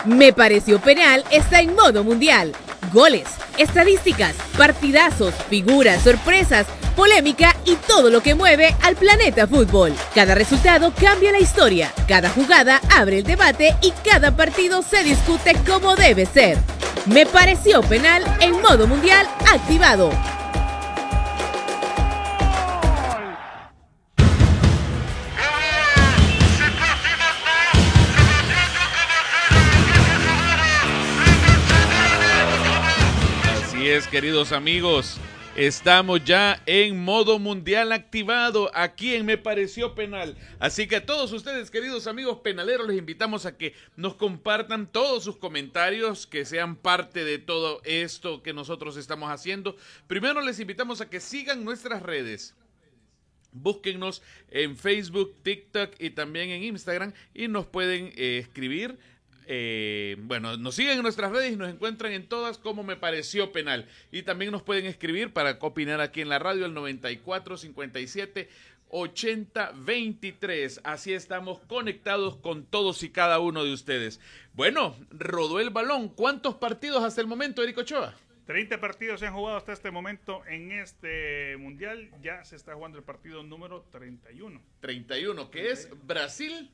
Me pareció penal está en modo mundial. Goles, estadísticas, partidazos, figuras, sorpresas, polémica y todo lo que mueve al planeta fútbol. Cada resultado cambia la historia, cada jugada abre el debate y cada partido se discute como debe ser. Me pareció penal en modo mundial activado. Así es, queridos amigos, estamos ya en modo mundial activado aquí en Me Pareció Penal. Así que a todos ustedes, queridos amigos penaleros, les invitamos a que nos compartan todos sus comentarios, que sean parte de todo esto que nosotros estamos haciendo. Primero les invitamos a que sigan nuestras redes. Búsquennos en Facebook, TikTok y también en Instagram y nos pueden escribir. Nos siguen en nuestras redes y nos encuentran en todas como Me Pareció Penal. Y también nos pueden escribir para opinar aquí en la radio al 94 57 80 23. Así estamos conectados con todos y cada uno de ustedes. Bueno, rodó el balón. ¿Cuántos partidos hasta el momento, Eric Ochoa? 30 partidos se han jugado hasta este momento en este mundial. Ya se está jugando el partido número 31. 31, que es Brasil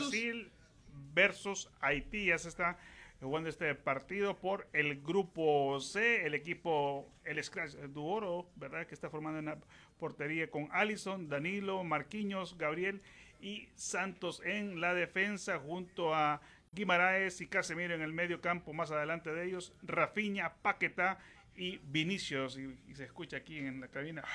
versus Haití. Ya se está jugando este partido por el grupo C, el equipo, el Scratch Duoro, ¿verdad? Que está formando una portería con Alisson, Danilo, Marquinhos, Gabriel y Santos en la defensa, junto a Guimaraes y Casemiro en el medio campo. Más adelante de ellos, Rafinha, Paquetá y Vinicius. Y se escucha aquí en la cabina.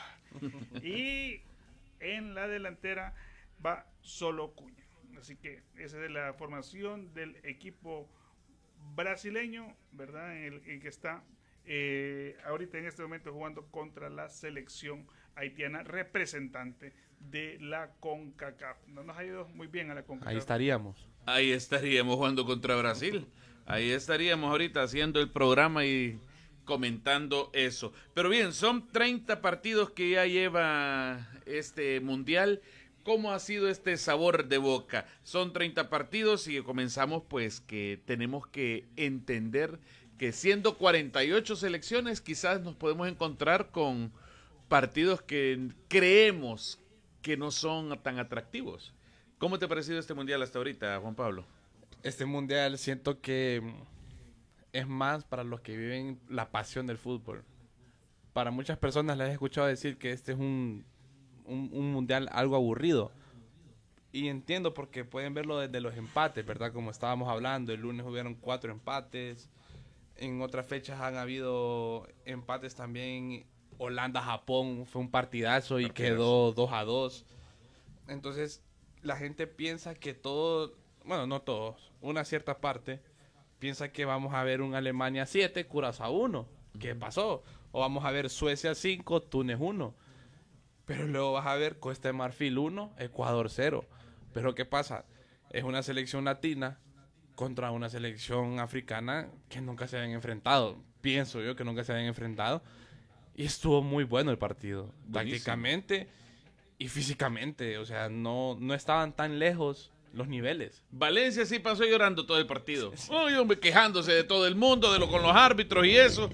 Y en la delantera va solo Cuña. Así que esa es la formación del equipo brasileño, ¿verdad? El que está ahorita en este momento jugando contra la selección haitiana, representante de la CONCACAF. No nos ha ido muy bien a la CONCACAF. Ahí estaríamos jugando contra Brasil. Ahí estaríamos ahorita haciendo el programa y comentando eso. Pero bien, son 30 partidos que ya lleva este mundial. ¿Cómo ha sido este sabor de boca? Son 30 partidos y comenzamos pues que tenemos que entender que siendo 48 selecciones quizás nos podemos encontrar con partidos que creemos que no son tan atractivos. ¿Cómo te ha parecido este mundial hasta ahorita, Juan Pablo? Este mundial siento que es más para los que viven la pasión del fútbol. Para muchas personas les he escuchado decir que este es un mundial algo aburrido. Y entiendo porque pueden verlo desde los empates, ¿verdad? Como estábamos hablando, el lunes hubieron 4 empates. En otras fechas han habido empates también. Holanda-Japón fue un partidazo y quedó 2-2. Entonces, la gente piensa que todo, bueno, no todos, una cierta parte, piensa que vamos a ver un Alemania 7, Curazao 1. ¿Qué pasó? O vamos a ver Suecia 5, Túnez 1. Pero luego vas a ver Costa de Marfil 1, Ecuador 0. Pero ¿qué pasa? Es una selección latina contra una selección africana que nunca se habían enfrentado. Pienso yo que nunca se habían enfrentado. Y estuvo muy bueno el partido. Buenísimo. Tácticamente y físicamente. O sea, no estaban tan lejos los niveles. Valencia sí pasó llorando todo el partido. Sí. Uy, hombre, quejándose de todo el mundo, con los árbitros y eso.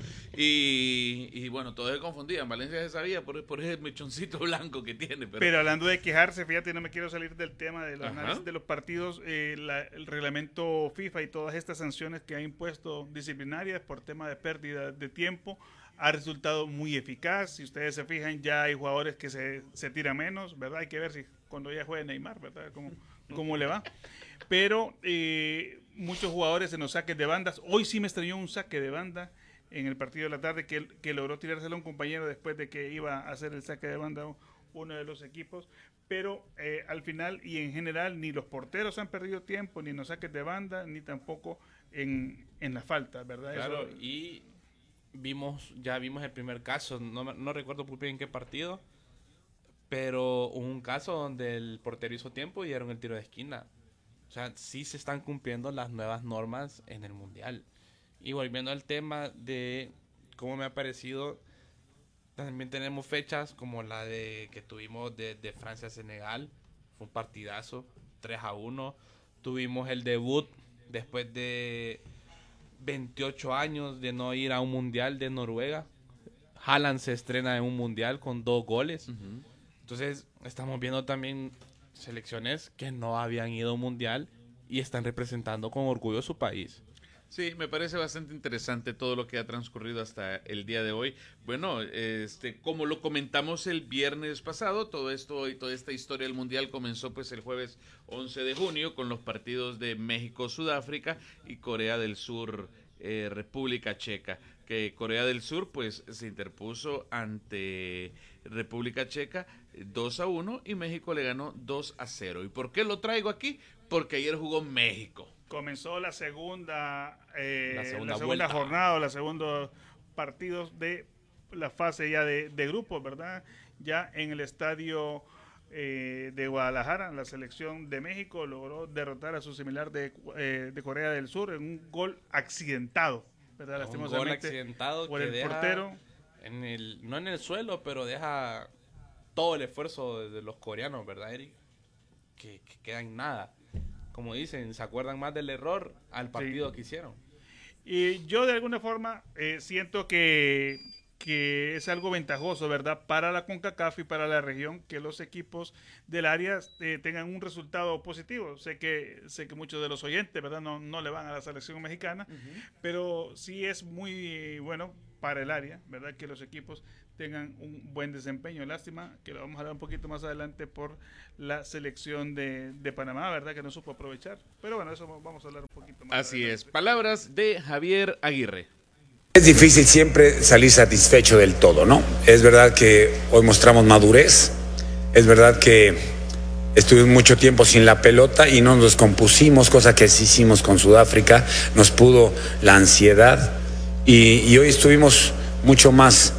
Y bueno, todos se confundían. Valencia se sabía por ese mechoncito blanco que tiene. Pero hablando de quejarse, fíjate, no me quiero salir del tema de los análisis de los partidos. El reglamento FIFA y todas estas sanciones que ha impuesto disciplinarias por tema de pérdida de tiempo ha resultado muy eficaz. Si ustedes se fijan, ya hay jugadores que se tiran menos, ¿verdad? Hay que ver si cuando ya juegue Neymar, ¿verdad? Cómo le va. Pero muchos jugadores en los saques de bandas. Hoy sí me extrañó un saque de banda en el partido de la tarde que logró tirárselo a un compañero después de que iba a hacer el saque de banda uno de los equipos. Pero al final y en general ni los porteros han perdido tiempo, ni en los saques de banda, ni tampoco en las faltas, ¿verdad? Claro, eso. Y ya vimos el primer caso, no recuerdo muy bien en qué partido, pero hubo un caso donde el portero hizo tiempo y dieron el tiro de esquina. O sea, sí se están cumpliendo las nuevas normas en el mundial. Y volviendo al tema de cómo me ha parecido, también tenemos fechas como la que tuvimos de Francia-Senegal. Fue un partidazo, 3-1. Tuvimos el debut después de 28 años de no ir a un mundial de Noruega. Haaland se estrena en un mundial con 2 goles. Entonces, estamos viendo también selecciones que no habían ido a un mundial y están representando con orgullo su país. Sí, me parece bastante interesante todo lo que ha transcurrido hasta el día de hoy. Bueno, como lo comentamos el viernes pasado, todo esto y toda esta historia del Mundial comenzó pues el jueves 11 de junio con los partidos de México, Sudáfrica y Corea del Sur, República Checa. Que Corea del Sur pues se interpuso ante República Checa 2-1 y México le ganó 2-0. ¿Y por qué lo traigo aquí? Porque ayer jugó México. Comenzó la segunda vuelta. jornada, los segundos partidos de la fase ya de grupos, ¿verdad? Ya en el estadio de Guadalajara, la selección de México logró derrotar a su similar de Corea del Sur en un gol accidentado, ¿verdad? Un gol accidentado por que el deja portero. No en el suelo, pero deja todo el esfuerzo de los coreanos, ¿verdad, Eric? Que queda en nada. Como dicen, se acuerdan más del error al partido que hicieron. Y yo de alguna forma siento que es algo ventajoso, ¿verdad? Para la CONCACAF y para la región, que los equipos del área tengan un resultado positivo. Sé que muchos de los oyentes, ¿verdad? No le van a la selección mexicana, pero sí es muy bueno para el área, ¿verdad? Que los equipos tengan un buen desempeño. Lástima que lo vamos a hablar un poquito más adelante por la selección de Panamá, ¿verdad? Que no supo aprovechar. Pero bueno, eso vamos a hablar un poquito más Así adelante. es. Palabras de Javier Aguirre. Es difícil siempre salir satisfecho del todo, ¿no? Es verdad que hoy mostramos madurez, es verdad que estuvimos mucho tiempo sin la pelota y no nos descompusimos, cosa que sí hicimos con Sudáfrica, nos pudo la ansiedad y hoy estuvimos mucho más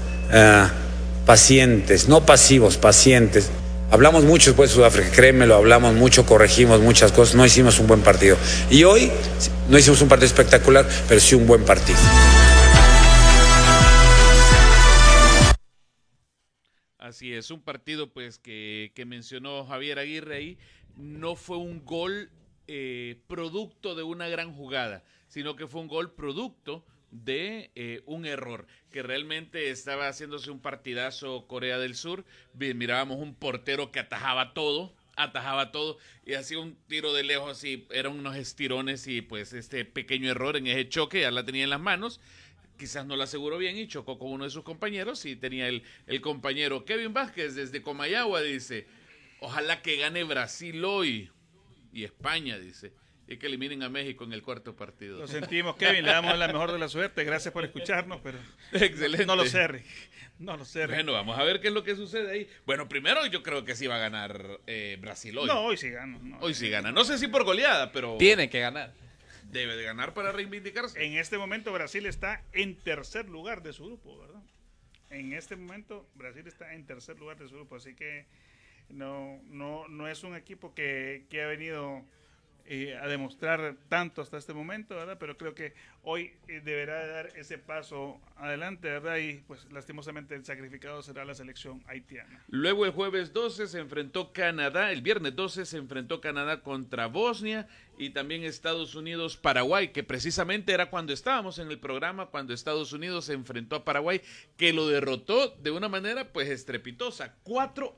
pacientes, no pasivos, pacientes. Hablamos mucho después de Sudáfrica, créemelo, hablamos mucho, corregimos muchas cosas, no hicimos un buen partido. Y hoy no hicimos un partido espectacular, pero sí un buen partido. Así es, un partido pues que mencionó Javier Aguirre ahí, no fue un gol producto de una gran jugada, sino que fue un gol producto de un error, que realmente estaba haciéndose un partidazo Corea del Sur. Mirábamos un portero que atajaba todo y hacía un tiro de lejos y eran unos estirones y pues este pequeño error en ese choque ya la tenía en las manos. Quizás no la aseguró bien y chocó con uno de sus compañeros y tenía el compañero Kevin Vázquez desde Comayagua, dice, ojalá que gane Brasil hoy y España, dice, y que eliminen a México en el cuarto partido. Lo sentimos, Kevin, le damos la mejor de la suerte, gracias por escucharnos, pero excelente. No lo sé, Rick. Bueno, vamos a ver qué es lo que sucede ahí. Bueno, primero yo creo que sí va a ganar Brasil hoy. No, hoy sí gana. Hoy sí gana, no sé si por goleada, pero tiene que ganar. Debe de ganar para reivindicarse. En este momento Brasil está en tercer lugar de su grupo, ¿verdad? En este momento Brasil está en tercer lugar de su grupo, así que no es un equipo que ha venido a demostrar tanto hasta este momento, ¿verdad? Pero creo que hoy deberá dar ese paso adelante, ¿verdad? Y pues lastimosamente el sacrificado será la selección haitiana. Luego el jueves 12 se enfrentó Canadá, el viernes 12 se enfrentó Canadá contra Bosnia y también Estados Unidos, Paraguay, que precisamente era cuando estábamos en el programa, cuando Estados Unidos se enfrentó a Paraguay, que lo derrotó de una manera pues estrepitosa, 4-1.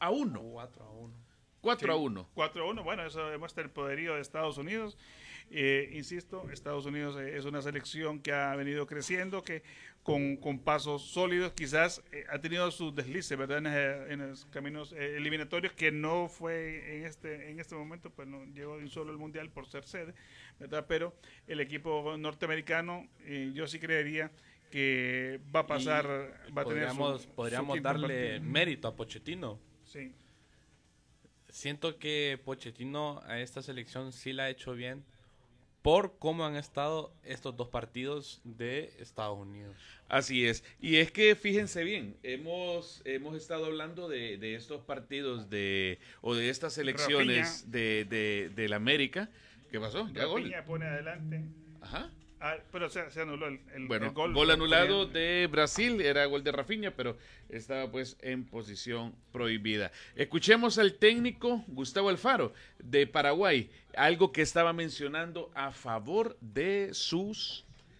4-1, bueno, eso demuestra el poderío de Estados Unidos. Insisto, Estados Unidos es una selección que ha venido creciendo, que con pasos sólidos, quizás ha tenido sus deslices, ¿verdad? En los caminos eliminatorios, que no fue en este momento, pues no llegó de un solo el Mundial por ser sede, ¿verdad? Pero el equipo norteamericano, yo sí creería que va a pasar, va a tener podríamos darle partido. Mérito a Pochettino. Sí. Siento que Pochettino a esta selección sí la ha hecho bien por cómo han estado estos dos partidos de Estados Unidos. Así es. Y es que fíjense bien, hemos estado hablando de estos partidos o de estas selecciones de la América. ¿Qué pasó? Rafinha pone adelante. Ajá. Pero se anuló Bueno, el gol. gol anulado de Brasil, era gol de Rafinha, pero estaba pues en posición prohibida. Escuchemos al técnico Gustavo Alfaro de Paraguay, algo que estaba mencionando a favor de sus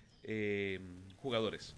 jugadores.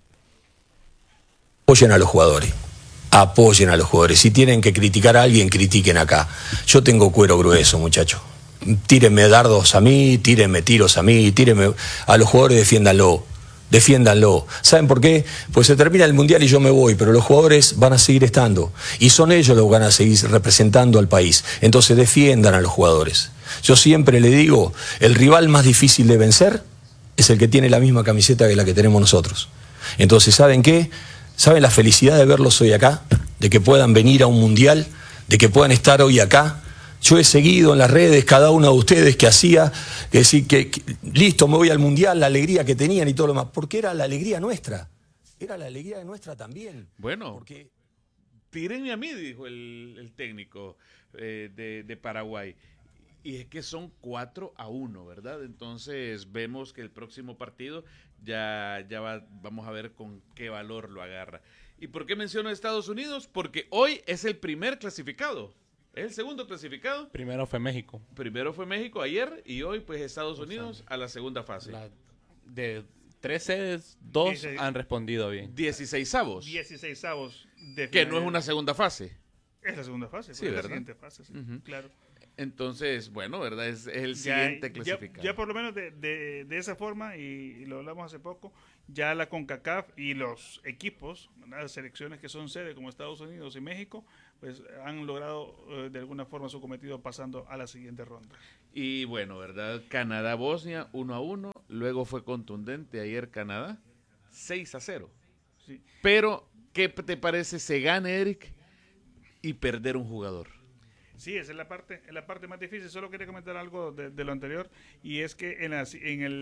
Apoyen a los jugadores. Apoyen a los jugadores. Si tienen que criticar a alguien, critiquen acá. Yo tengo cuero grueso, muchachos. Tírenme dardos a mí, tírenme tiros a mí, tírenme a los jugadores, defiéndanlo. ¿Saben por qué? Pues se termina el Mundial y yo me voy, pero los jugadores van a seguir estando. Y son ellos los que van a seguir representando al país. Entonces defiendan a los jugadores. Yo siempre le digo, el rival más difícil de vencer es el que tiene la misma camiseta que la que tenemos nosotros. Entonces, ¿saben qué? ¿Saben la felicidad de verlos hoy acá? De que puedan venir a un Mundial, de que puedan estar hoy acá. Yo he seguido en las redes cada uno de ustedes que hacía, que decir que listo, me voy al Mundial, la alegría que tenían y todo lo demás, porque era la alegría nuestra, era la alegría nuestra también. Bueno, porque tírenme a mí, dijo el técnico de Paraguay. Y es que son 4-1, ¿verdad? Entonces vemos que el próximo partido vamos a ver con qué valor lo agarra. ¿Y por qué menciono a Estados Unidos? Porque hoy es el primer clasificado. Es el segundo clasificado. Primero fue México. Primero fue México ayer y hoy pues Estados Unidos a la segunda fase. De 3 sedes, 2 16. han respondido bien. 16avos. 16avos de Que final. no es una segunda fase. Es la segunda fase, Sí, es la ¿verdad? siguiente fase, sí, Ujú. claro. Entonces, bueno, ¿verdad? Es el siguiente clasificado. Ya por lo menos de esa forma, y lo hablamos hace poco, ya la CONCACAF y los equipos, las selecciones que son sede como Estados Unidos y México, pues han logrado de alguna forma su cometido pasando a la siguiente ronda. Y bueno, ¿verdad? Canadá-Bosnia 1-1, luego fue contundente ayer Canadá 6-0. Sí. Pero, ¿qué te parece se gane, Eric, y perder un jugador? Sí, esa es la parte más difícil. Solo quería comentar algo de lo anterior, y es que en las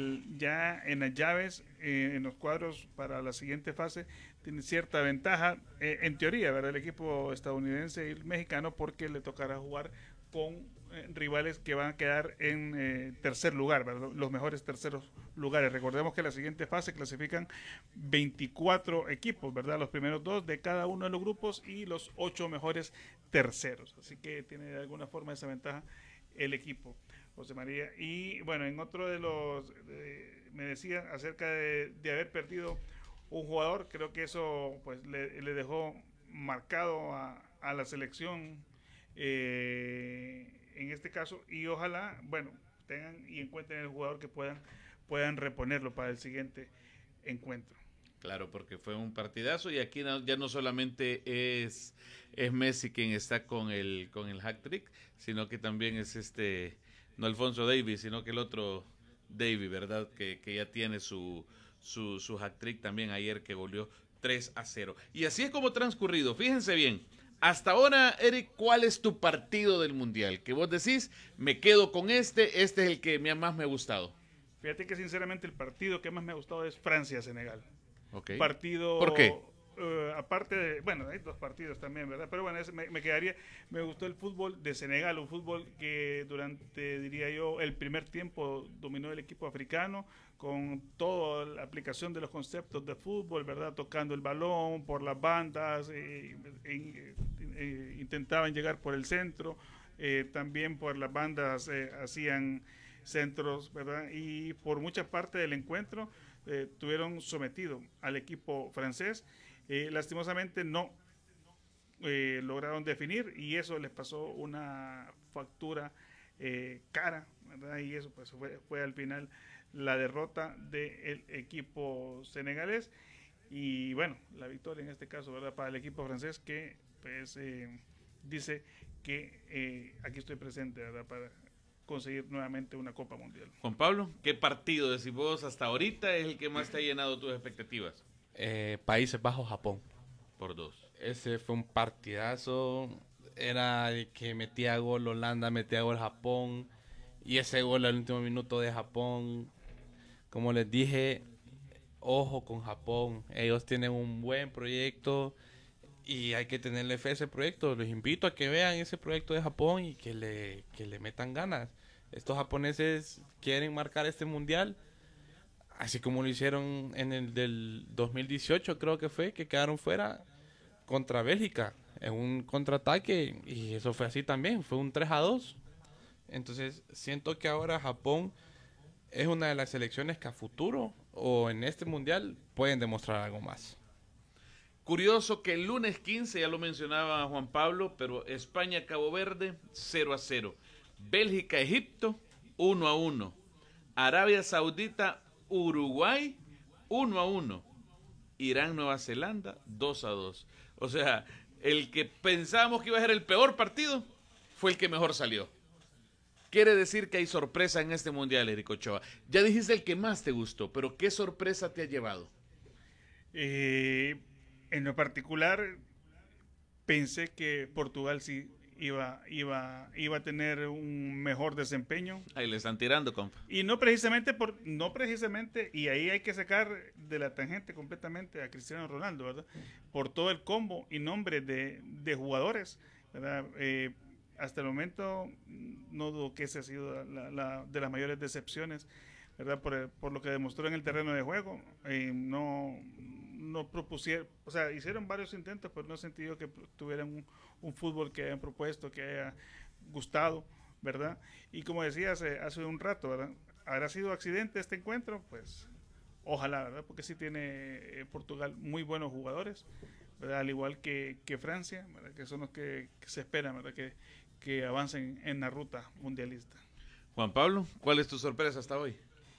llaves, en los cuadros para la siguiente fase, tiene cierta ventaja, en teoría, ¿verdad? El equipo estadounidense y el mexicano, porque le tocará jugar con rivales que van a quedar en tercer lugar, ¿verdad? Los mejores terceros lugares. Recordemos que la siguiente fase clasifican 24 equipos, ¿verdad? Los primeros 2 de cada uno de los grupos y los 8 mejores terceros. Así que tiene de alguna forma esa ventaja el equipo, José María. Y bueno, en otro de los, me decía acerca de haber perdido un jugador, creo que eso pues le dejó marcado a la selección en este caso, y ojalá, bueno, tengan y encuentren el jugador que puedan reponerlo para el siguiente encuentro. Claro, porque fue un partidazo y aquí ya no solamente es Messi quien está con el hat-trick, sino que también es no Alfonso Davies, sino que el otro Davies, ¿verdad? Que ya tiene su hat-trick también ayer, que goleó 3-0. Y así es como ha transcurrido, fíjense bien. Hasta ahora, Eric, ¿cuál es tu partido del Mundial? Que vos decís, me quedo con este es el que más me ha gustado. Fíjate que sinceramente el partido que más me ha gustado es Francia-Senegal. Okay. Partido... ¿Por qué? Aparte de, bueno, hay 2 partidos también, ¿verdad? Pero bueno, me gustó el fútbol de Senegal, un fútbol que durante, diría yo, el primer tiempo dominó el equipo africano, con toda la aplicación de los conceptos de fútbol, ¿verdad? Tocando el balón por las bandas, intentaban llegar por el centro, también por las bandas hacían centros, ¿verdad? Y por mucha parte del encuentro tuvieron sometido al equipo francés. Lastimosamente no lograron definir, y eso les pasó una factura cara, ¿verdad? Y eso pues fue al final la derrota del equipo senegalés, y bueno, la victoria en este caso, ¿verdad?, para el equipo francés, que pues dice que aquí estoy presente, ¿verdad?, para conseguir nuevamente una Copa Mundial. Juan Pablo, ¿qué partido decís vos hasta ahorita es el que más te ha llenado tus expectativas? Países Bajos, Japón. Por 2. Ese fue un partidazo. Era el que metía gol Holanda, metía gol Japón. Y ese gol al último minuto de Japón, como les dije, ojo con Japón. Ellos tienen un buen proyecto y hay que tenerle fe a ese proyecto. Les invito a que vean ese proyecto de Japón y que le metan ganas. Estos japoneses quieren marcar este mundial así como lo hicieron en el del 2018, creo que fue, que quedaron fuera contra Bélgica en un contraataque, y eso fue así también, fue un 3-2. Entonces siento que ahora Japón es una de las selecciones que a futuro o en este mundial pueden demostrar algo más. Curioso que el lunes 15, ya lo mencionaba Juan Pablo, pero España-Cabo Verde 0-0, Bélgica-Egipto 1-1, Arabia Saudita-Uruguay 1-1, Irán-Nueva Zelanda 2-2. O sea, el que pensábamos que iba a ser el peor partido fue el que mejor salió. Quiere decir que hay sorpresa en este mundial, Eric Ochoa. Ya dijiste el que más te gustó, pero ¿qué sorpresa te ha llevado? En lo particular, pensé que Portugal sí iba a tener un mejor desempeño. Ahí le están tirando, compa. Y no precisamente, y ahí hay que sacar de la tangente completamente a Cristiano Ronaldo, ¿verdad? Por todo el combo y nombre de jugadores, ¿verdad? Hasta el momento no dudo que esa ha sido de las mayores decepciones, ¿verdad? Por lo que demostró en el terreno de juego. No propusieron, o sea, hicieron varios intentos, pero no he sentido que tuvieran un fútbol que hayan propuesto, que haya gustado, ¿verdad? Y como decía hace un rato, ¿verdad? ¿Habrá sido accidente este encuentro? Pues ojalá, ¿verdad? Porque sí tiene Portugal muy buenos jugadores, ¿verdad? Al igual que Francia, ¿verdad? Que son los que se esperan, ¿verdad? Que avancen en la ruta mundialista. Juan Pablo, ¿cuál es tu sorpresa hasta hoy?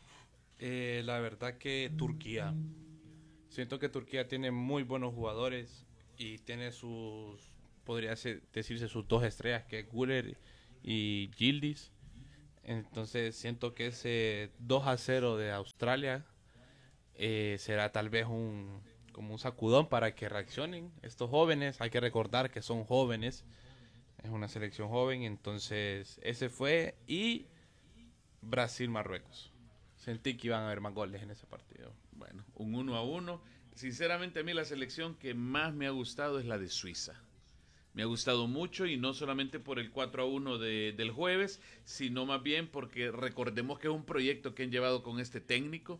La verdad que Turquía. Siento que Turquía tiene muy buenos jugadores y tiene decirse sus dos estrellas, que es Güler y Yildiz. Entonces siento que ese 2-0 de Australia será tal vez como un sacudón para que reaccionen estos jóvenes. Hay que recordar que son jóvenes, es una selección joven, entonces ese fue. Y Brasil-Marruecos. Sentí que iban a haber más goles en ese partido. Bueno, un 1-1. Sinceramente, a mí la selección que más me ha gustado es la de Suiza. Me ha gustado mucho, y no solamente por el 4-1 del jueves, sino más bien porque recordemos que es un proyecto que han llevado con este técnico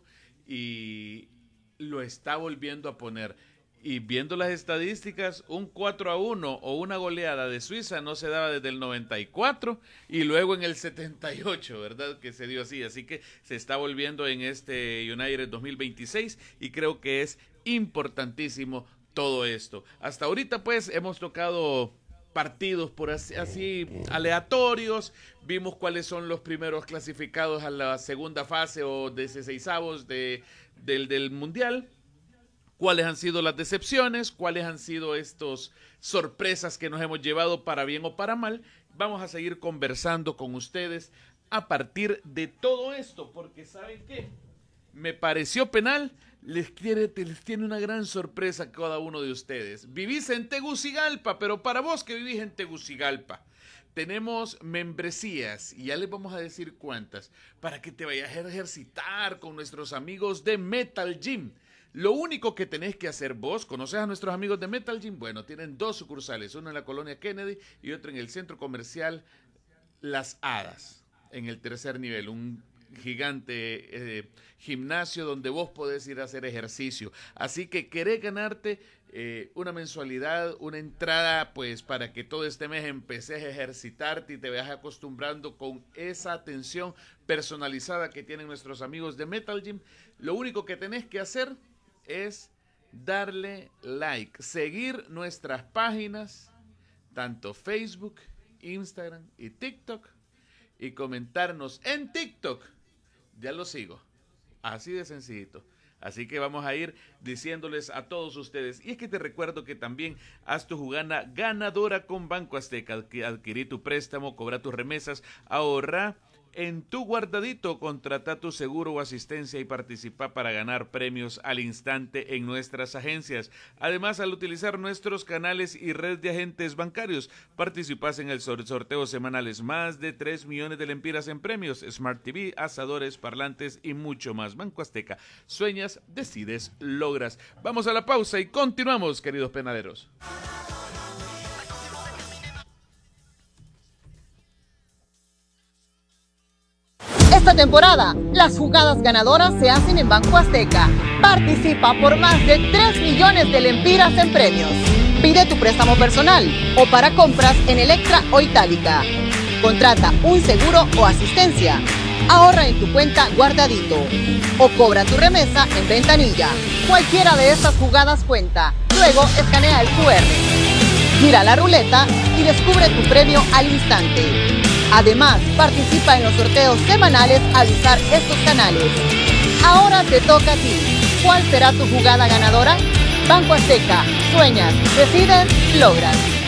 y lo está volviendo a poner. Y viendo las estadísticas, un 4-1 o una goleada de Suiza no se daba desde el 94 y luego en el 78, ¿verdad? Que se dio así. Así que se está volviendo en este United 2026 y creo que es importantísimo todo esto. Hasta ahorita pues hemos tocado partidos por así aleatorios, vimos cuáles son los primeros clasificados a la segunda fase o 16avos del Mundial. ¿Cuáles han sido las decepciones? ¿Cuáles han sido estas sorpresas que nos hemos llevado para bien o para mal? Vamos a seguir conversando con ustedes a partir de todo esto, porque ¿saben qué? Me pareció penal, les tiene una gran sorpresa a cada uno de ustedes. Vivís en Tegucigalpa, pero para vos que vivís en Tegucigalpa, tenemos membresías, y ya les vamos a decir cuántas, para que te vayas a ejercitar con nuestros amigos de Metal Gym. Lo único que tenés que hacer vos, ¿conoces a nuestros amigos de Metal Gym? Bueno, tienen dos sucursales, una en la colonia Kennedy y otra en el centro comercial Las Hadas, en el tercer nivel, un gigante gimnasio donde vos podés ir a hacer ejercicio. Así que querés ganarte una mensualidad, una entrada, pues para que todo este mes empeces a ejercitarte y te vayas acostumbrando con esa atención personalizada que tienen nuestros amigos de Metal Gym. Lo único que tenés que hacer es darle like, seguir nuestras páginas, tanto Facebook, Instagram y TikTok, y comentarnos en TikTok. Ya lo sigo, así de sencillito. Así que vamos a ir diciéndoles a todos ustedes. Y es que te recuerdo que también haz tu jugada ganadora con Banco Azteca. Adquirí tu préstamo, cobra tus remesas, ahorra en tu guardadito, contrata tu seguro o asistencia y participa para ganar premios al instante en nuestras agencias. Además, al utilizar nuestros canales y red de agentes bancarios, participas en el sorteo semanales. Más de 3 millones de lempiras en premios, Smart TV, asadores, parlantes y mucho más. Banco Azteca. Sueñas, decides, logras. Vamos a la pausa y continuamos, queridos penaleros. Esta temporada, las jugadas ganadoras se hacen en Banco Azteca. Participa por más de 3 millones de lempiras en premios. Pide tu préstamo personal o para compras en Electra o Itálica. Contrata un seguro o asistencia. Ahorra en tu cuenta Guardadito o cobra tu remesa en Ventanilla. Cualquiera de estas jugadas cuenta. Luego escanea el QR. Gira la ruleta y descubre tu premio al instante. Además, participa en los sorteos semanales al usar estos canales. Ahora te toca a ti. ¿Cuál será tu jugada ganadora? Banco Azteca. Sueñas, decides, logras.